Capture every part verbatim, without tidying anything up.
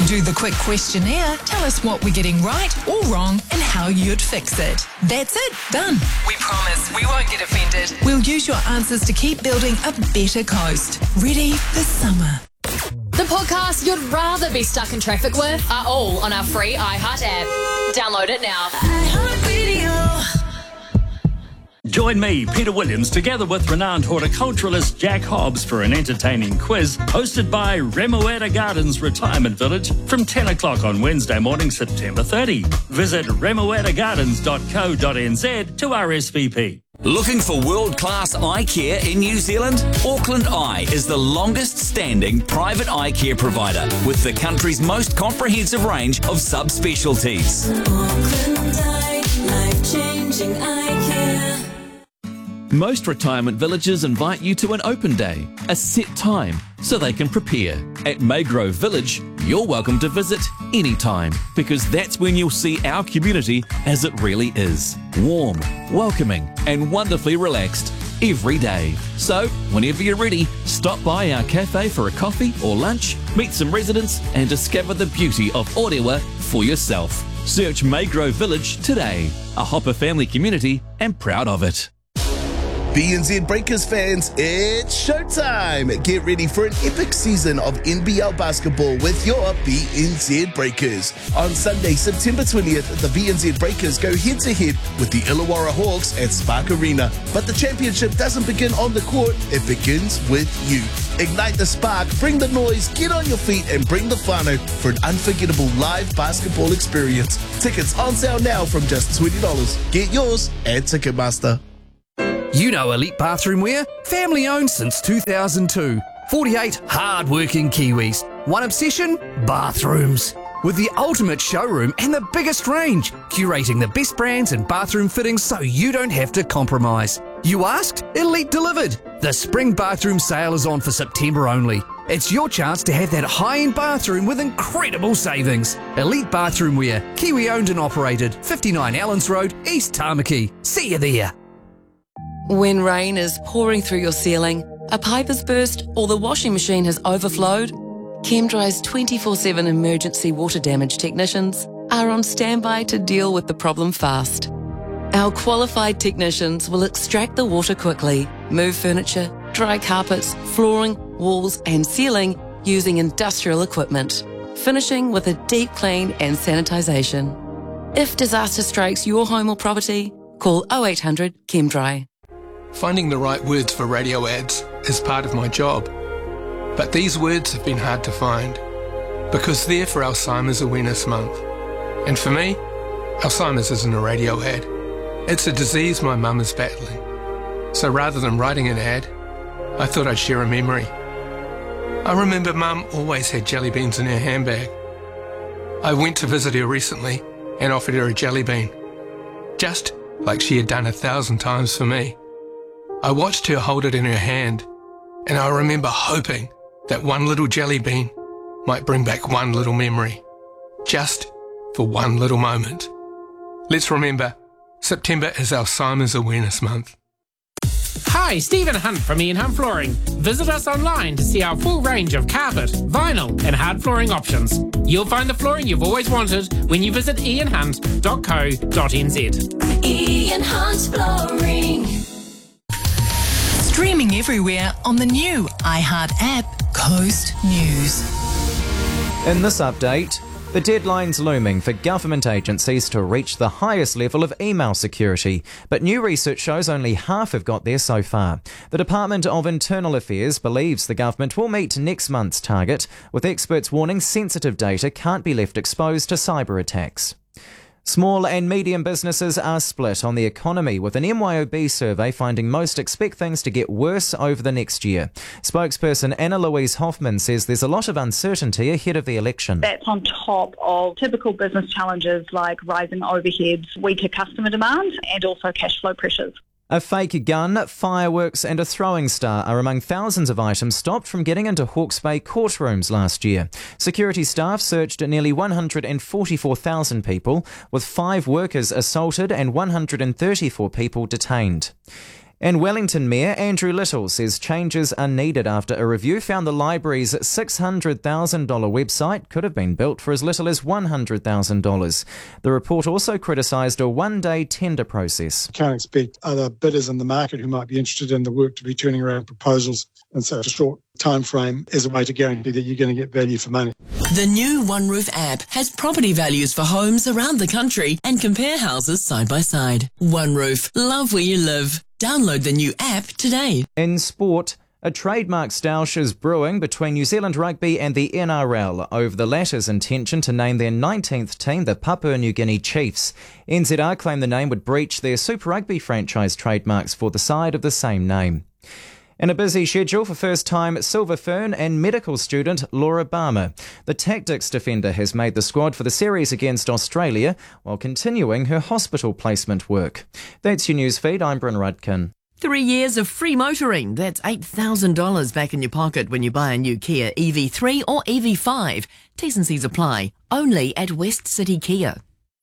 Do the quick questionnaire, tell us what we're getting right or wrong and how you'd fix it. That's it, done. We promise we won't get offended. We'll use your answers to keep building a better coast. Ready for summer. The podcasts you'd rather be stuck in traffic with are all on our free iHeart app. Download it now. Join me, Peter Williams, together with renowned horticulturalist Jack Hobbs for an entertaining quiz hosted by Remuera Gardens Retirement Village from ten o'clock on Wednesday morning, September thirtieth. Visit remuera gardens dot co dot n z to R S V P. Looking for world-class eye care in New Zealand? Auckland Eye is the longest-standing private eye care provider with the country's most comprehensive range of subspecialties. Auckland Eye, life-changing eye care. Most retirement villages invite you to an open day, a set time, so they can prepare. At Maygrove Village, you're welcome to visit anytime, because that's when you'll see our community as it really is. Warm, welcoming, and wonderfully relaxed every day. So, whenever you're ready, stop by our cafe for a coffee or lunch, meet some residents, and discover the beauty of Orewa for yourself. Search Maygrove Village today, a Hopper family community, and proud of it. B N Z Breakers fans, it's showtime! Get ready for an epic season of N B L basketball with your B N Z Breakers. On Sunday, September twentieth, the B N Z Breakers go head-to-head with the Illawarra Hawks at Spark Arena. But the championship doesn't begin on the court, it begins with you. Ignite the spark, bring the noise, get on your feet and bring the whānau for an unforgettable live basketball experience. Tickets on sale now from just twenty dollars. Get yours at Ticketmaster. You know Elite Bathroom Wear, family owned since two thousand two. forty-eight hard-working Kiwis. One obsession? Bathrooms. With the ultimate showroom and the biggest range, curating the best brands and bathroom fittings so you don't have to compromise. You asked? Elite delivered. The spring bathroom sale is on for September only. It's your chance to have that high-end bathroom with incredible savings. Elite Bathroom Wear, Kiwi owned and operated, fifty-nine Allens Road, East Tamaki. See you there. When rain is pouring through your ceiling, a pipe has burst or the washing machine has overflowed, ChemDry's twenty-four seven emergency water damage technicians are on standby to deal with the problem fast. Our qualified technicians will extract the water quickly, move furniture, dry carpets, flooring, walls and ceiling using industrial equipment, finishing with a deep clean and sanitisation. If disaster strikes your home or property, call oh eight hundred ChemDry. Finding the right words for radio ads is part of my job. But these words have been hard to find because they're for Alzheimer's Awareness Month. And for me, Alzheimer's isn't a radio ad. It's a disease my mum is battling. So rather than writing an ad, I thought I'd share a memory. I remember Mum always had jelly beans in her handbag. I went to visit her recently and offered her a jelly bean, just like she had done a thousand times for me. I watched her hold it in her hand, and I remember hoping that one little jelly bean might bring back one little memory, just for one little moment. Let's remember, September is Alzheimer's Awareness Month. Hi, Stephen Hunt from Ian Hunt Flooring. Visit us online to see our full range of carpet, vinyl and hard flooring options. You'll find the flooring you've always wanted when you visit ian hunt dot co dot n z. Ian Hunt Flooring. Streaming everywhere on the new iHeart app, Coast News. In this update, the deadline's looming for government agencies to reach the highest level of email security, but new research shows only half have got there so far. The Department of Internal Affairs believes the government will meet next month's target, with experts warning sensitive data can't be left exposed to cyber attacks. Small and medium businesses are split on the economy, with an M Y O B survey finding most expect things to get worse over the next year. Spokesperson Anna Louise Hoffman says there's a lot of uncertainty ahead of the election. That's on top of typical business challenges like rising overheads, weaker customer demand and also cash flow pressures. A fake gun, fireworks and a throwing star are among thousands of items stopped from getting into Hawke's Bay courtrooms last year. Security staff searched nearly one hundred forty-four thousand people, with five workers assaulted and one hundred thirty-four people detained. And Wellington Mayor Andrew Little says changes are needed after a review found the library's six hundred thousand dollars website could have been built for as little as one hundred thousand dollars. The report also criticised a one-day tender process. Can't expect other bidders in the market who might be interested in the work to be turning around proposals in such a short time frame as a way to guarantee that you're going to get value for money. The new OneRoof app has property values for homes around the country and compare houses side by side. OneRoof, love where you live. Download the new app today. In sport, a trademark stoush is brewing between New Zealand Rugby and the N R L over the latter's intention to name their nineteenth team the Papua New Guinea Chiefs. N Z R claim the name would breach their Super Rugby franchise trademarks for the side of the same name. In a busy schedule for first-time Silver Fern and medical student Laura Barmer. The tactics defender has made the squad for the series against Australia while continuing her hospital placement work. That's your news feed. I'm Bryn Rudkin. Three years of free motoring. That's eight thousand dollars back in your pocket when you buy a new Kia E V three or E V five. T's and C's apply. Only at West City Kia.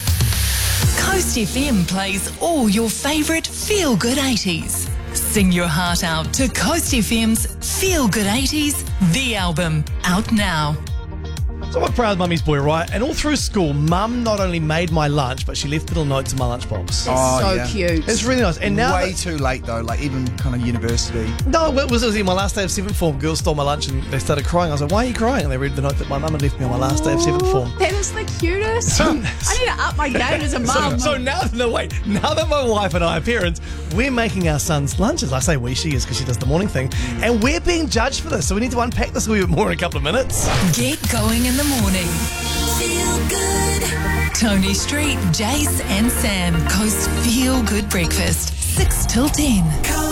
Coast F M plays all your favourite feel-good eighties. Sing your heart out to Coast F M's Feel Good eighties, the album, out now. So I'm a proud mummy's boy, right? And all through school, mum not only made my lunch, but she left little notes in my lunchbox. That's oh, so yeah. cute. It's really nice. And now way that, too late though, like even kind of university. No, it was, it was in my last day of seventh form. Girls stole my lunch and they started crying. I was like, why are you crying? And they read the note that my mum had left me on my last day of seventh form. That is the cutest. So, I need to up my game as a mum. So, so now, no wait, now that my wife and I are parents, we're making our sons lunches. I say we, she is because she does the morning thing. And we're being judged for this. So we need to unpack this a wee bit more in a couple of minutes. Get going in the morning. Feel good. Tony Street, Jace and Sam. Coast Feel Good Breakfast. six till ten.